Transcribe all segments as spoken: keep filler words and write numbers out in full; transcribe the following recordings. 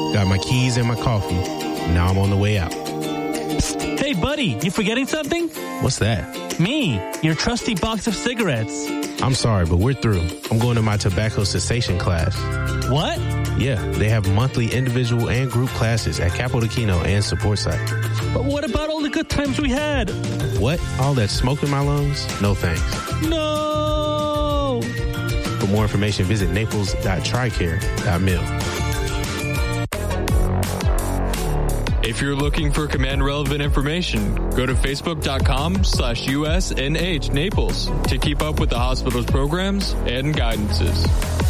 got my keys and my coffee. Now I'm on the way out. Psst. Hey, buddy, you forgetting something? What's that? Me, your trusty box of cigarettes. I'm sorry, but we're through. I'm going to my tobacco cessation class. What? Yeah, they have monthly individual and group classes at Capo de Kino and Support Site. But what about all the good times we had? What? All that smoke in my lungs? No thanks. No! For more information, visit naples dot tricare dot mil. If you're looking for command-relevant information, go to facebook.com slash USNH Naples to keep up with the hospital's programs and guidances.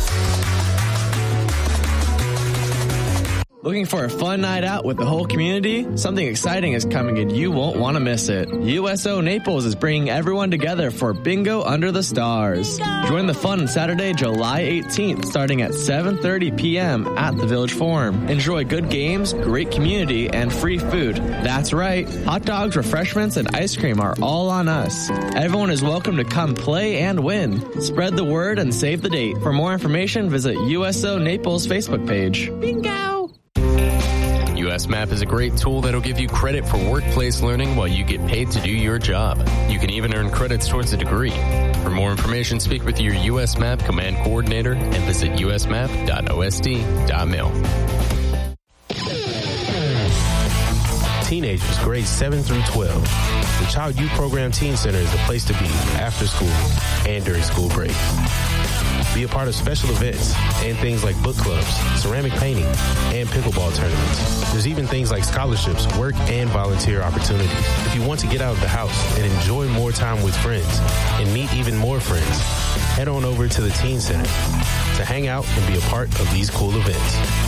Looking for a fun night out with the whole community? Something exciting is coming and you won't want to miss it. U S O Naples is bringing everyone together for Bingo Under the Stars. Bingo! Join the fun on Saturday, July eighteenth, starting at seven thirty p.m. at the Village Forum. Enjoy good games, great community, and free food. That's right. Hot dogs, refreshments, and ice cream are all on us. Everyone is welcome to come play and win. Spread the word and save the date. For more information, visit U S O Naples Facebook page. Bingo! U S Map is a great tool that'll give you credit for workplace learning while you get paid to do your job. You can even earn credits towards a degree. For more information, speak with your U S Map command coordinator and visit u s map dot o s d dot mil. Teenagers grades seven through twelve. The Child Youth Program Teen Center is the place to be after school and during school break. Be a part of special events and things like book clubs, ceramic painting, and pickleball tournaments. There's even things like scholarships, work, and volunteer opportunities. If you want to get out of the house and enjoy more time with friends and meet even more friends, head on over to the Teen Center to hang out and be a part of these cool events.